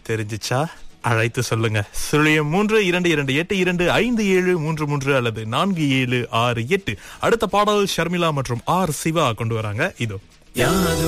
தெரிஞ்சுச்சா? அழைத்து சொல்லுங்க. 0322282533 அல்லது 4768. அடுத்த பாடல் ஷர்மிளா மற்றும் ஆர் சிவா கொண்டு வராங்க. இதோ.